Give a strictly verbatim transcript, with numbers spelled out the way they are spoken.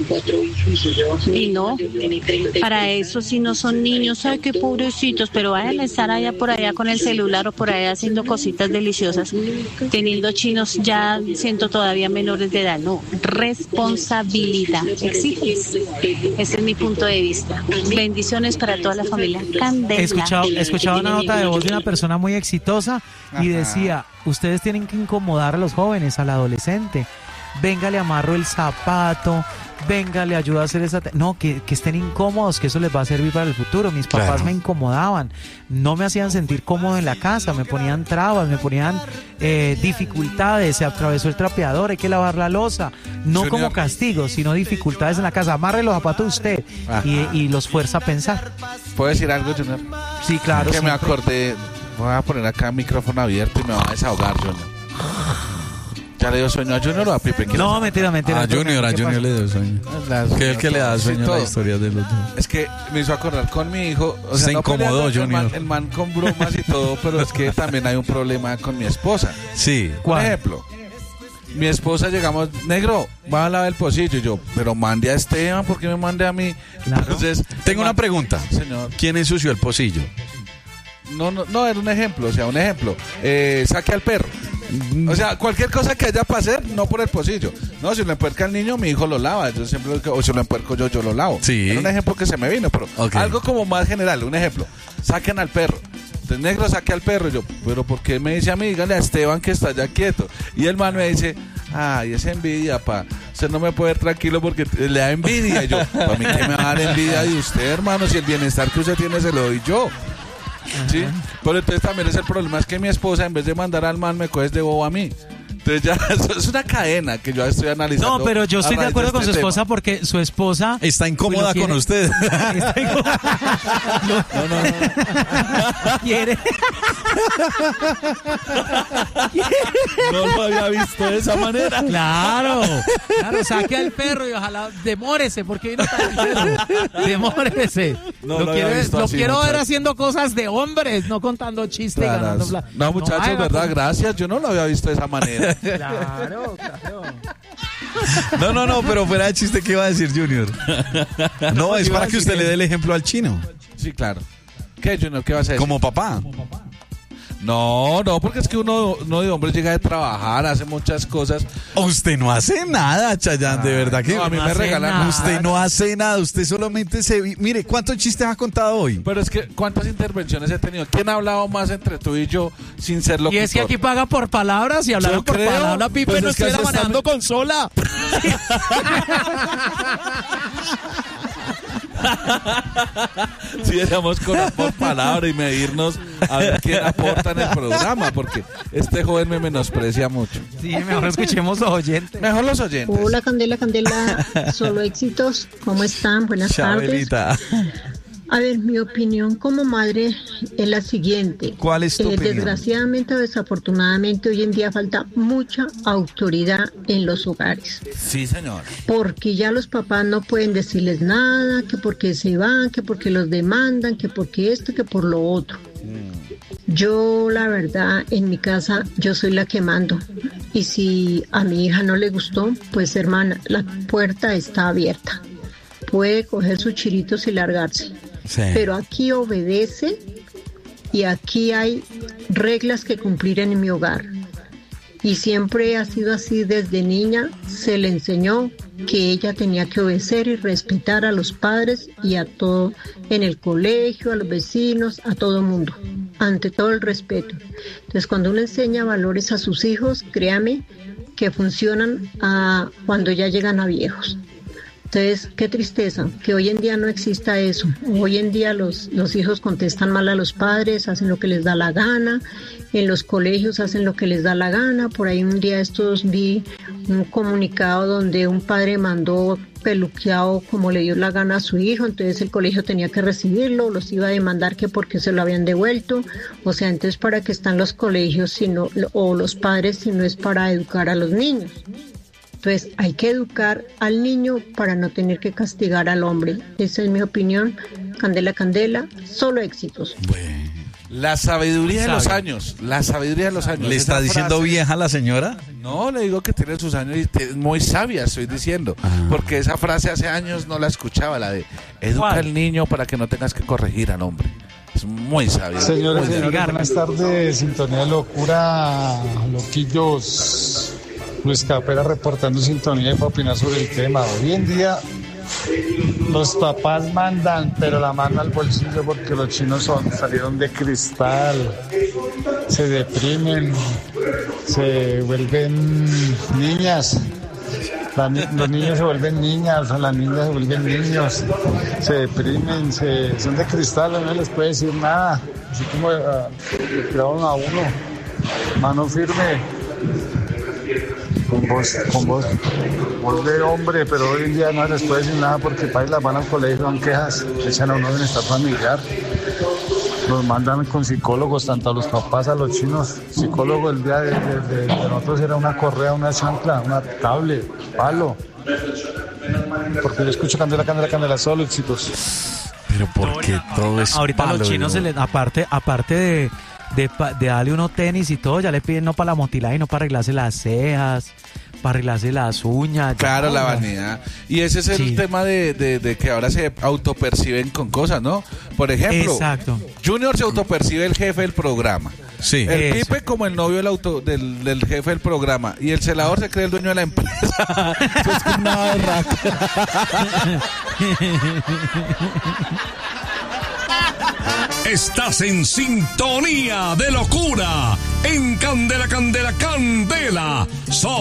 Y no, para eso si no son niños, ay, qué pobrecitos, pero vayan a estar allá por allá con el celular o por allá haciendo cositas deliciosas, teniendo chinos ya siendo todavía menores de edad. No, responsabilidad. Exiges. Ese es mi punto de vista. Bendiciones para toda la familia. Candela. He escuchado, he escuchado una nota de voz de una persona muy exitosa y decía, ustedes tienen que incomodar a los jóvenes, al adolescente. Venga, le amarro el zapato, venga, le ayudo a hacer esa... Te- no, que, que estén incómodos, que eso les va a servir para el futuro. Mis papás Claro. me incomodaban, no me hacían sentir cómodo en la casa, me ponían trabas, me ponían eh, dificultades, se atravesó el trapeador, hay que lavar la loza. No Junior. como castigo, sino dificultades en la casa. Amarre los zapatos usted y, y los fuerza a pensar. ¿Puedo decir algo, Junior? Sí, claro. Que me siempre. acordé, voy a poner acá el micrófono abierto y me va a desahogar, Junior. ¿Ya le dio sueño a Junior o a Pipe? ¿Quién No, mentira, mentira. A Junior, a ¿Qué Junior pasó? le dio sueño. Las- Que es el que le da Sí, sueño a todo. la historia de los dos. Es que me hizo acordar con mi hijo. O sea, Se no incomodó, peleando, el man- Junior. El man con bromas y todo, pero es que también hay un problema con mi esposa. Sí. Por ¿Cuál? ejemplo, mi esposa llegamos, negro, va a lavar el pocillo. Y yo, pero mande a Esteban, ¿por qué me mande a mí? Claro. Entonces, Tengo una pregunta. Señor. ¿Quién ensució el pocillo? No, no, no, era un ejemplo, o sea, un ejemplo. Eh, saque al perro. O sea, cualquier cosa que haya para hacer, no por el pocillo. No, si lo empuerca el niño, mi hijo lo lava. Yo siempre, o si lo empuerco yo, yo lo lavo. Sí. Era un ejemplo que se me vino, pero Ok. algo como más general. Un ejemplo, saquen al perro. Entonces, negro, saque al perro. Y yo, pero ¿por qué me dice a mí? Dígale a Esteban que está allá quieto. Y el man me dice, ay, es envidia, pa. Usted no me puede ver tranquilo porque le da envidia. Y yo, ¿para mí qué me va a dar envidia de usted, hermano? Si el bienestar que usted tiene se lo doy yo. Sí, pero entonces también es el problema, es que mi esposa en vez de mandar al man me coges de bobo a mí. Entonces ya eso es una cadena que yo estoy analizando. No, pero yo estoy a de raíz acuerdo con este su tema. esposa porque su esposa Está incómoda Lo quiere- con usted. está incómoda. No, no, no. Quiere. No lo había visto de esa manera. Claro, claro, saque al perro y ojalá demórese porque vino tan perro. Demórese. No lo lo había quiero, visto lo así, quiero ver muchacho. haciendo cosas de hombres, no contando chistes y ganando plata. No, muchachos, ay, va, verdad, gracias. Yo no lo había visto de esa manera. Claro, claro. No, no, no, pero fuera de chiste, ¿qué iba a decir Junior? No, es Iba a para que decir usted que- le dé el ejemplo al chino. Sí, claro. ¿Qué, Junior? ¿Qué vas a decir? Como papá. No, no, porque es que uno, uno de hombre llega de trabajar, hace muchas cosas. Usted no hace nada, Chayán, de verdad que... No, a mí no me hace regalan. nada. Usted no hace nada, usted solamente se... vi- Mire, ¿cuántos chistes ha contado hoy? Pero es que, ¿cuántas intervenciones he tenido? ¿Quién ha hablado más entre tú y yo sin ser Y locutor? es que aquí paga por palabras y hablaron Yo por creo, palabras, Pipe, pues no es que estuviera así está manejando mi- consola. Si éramos con por palabra y medirnos a ver quién aporta en el programa, porque este joven me menosprecia mucho. Sí, mejor escuchemos los oyentes. Mejor los oyentes. Hola Candela, Candela, solo éxitos, ¿cómo están? Buenas tardes. Chabelita. A ver, mi opinión como madre es la siguiente. ¿Cuál es tu Eh, opinión? Desgraciadamente o desafortunadamente hoy en día falta mucha autoridad en los hogares. Sí, señor. Porque ya los papás no pueden decirles nada, que porque se van, que porque los demandan, que porque esto, que por lo otro. Yo, la verdad, en mi casa, yo soy la que mando. Y si a mi hija no le gustó, pues hermana, la puerta está abierta. Puede coger sus chiritos y largarse. Sí. Pero aquí obedece y aquí hay reglas que cumplir en mi hogar. Y siempre ha sido así desde niña, se le enseñó que ella tenía que obedecer y respetar a los padres y a todo, en el colegio, a los vecinos, a todo mundo, ante todo el respeto. Entonces cuando uno enseña valores a sus hijos, créame que funcionan a, cuando ya llegan a viejos. Entonces, qué tristeza que hoy en día no exista eso. Hoy en día los, los hijos contestan mal a los padres, hacen lo que les da la gana, en los colegios hacen lo que les da la gana. Por ahí un día estos vi un comunicado donde un padre mandó peluqueado como le dio la gana a su hijo, entonces el colegio tenía que recibirlo, los iba a demandar que porque se lo habían devuelto. O sea, entonces ¿para qué están los colegios sino, o los padres si no es para educar a los niños? Entonces hay que educar al niño para no tener que castigar al hombre. Esa es mi opinión. Candela, Candela, solo éxitos. Bueno. La sabiduría de los Sabio. años. La sabiduría de los años. ¿Le está Esa diciendo frase- vieja la señora? No, le digo que tiene sus años y te- es muy sabia, estoy diciendo. Ah. Porque esa frase hace años no la escuchaba, la de educa ¿Cuál? al niño para que no tengas que corregir al hombre. Es muy sabia. Señores, Muy señores, Cigarro. buenas tardes, Sintonía de Locura, loquillos. Luis Capera reportando sintonía para opinar sobre el tema. Hoy en día los papás mandan, pero la mano al bolsillo porque los chinos son, salieron de cristal, se deprimen, se vuelven niñas. La ni- los niños se vuelven niñas, o las niñas se vuelven niños, se deprimen, se, son de cristal, no les puede decir nada, así como ah, le tiraron a uno, mano firme, con voz, con voz, voz de hombre, pero hoy en día no les puede decir nada porque las van al colegio, dan quejas, echan a uno bienestar familiar. Los mandan con psicólogos, tanto a los papás, a los chinos. Psicólogo el día de, de- de- de nosotros era una correa, una chancla, una tablet, palo. Porque yo escucho Candela, Candela, Candela, solo éxitos. Pero porque todo es Ahorita palo, los chinos, se ¿no? les, aparte, aparte de, de, pa- de darle uno tenis y todo, ya le piden no para la motilada y no para arreglarse las cejas, para arreglarse las uñas. ya, Claro, la ¿no? vanidad. Y ese es el Sí. tema de, de- de que ahora se autoperciben con cosas, ¿no? Por ejemplo, Exacto. Junior se autopercibe el jefe del programa. Sí. El Eso. Pipe como el novio del, auto, del, del jefe del programa. Y el celador se cree el dueño de la empresa. Eso es que nada de rato. Estás en sintonía de locura en Candela, Candela, Candela. So-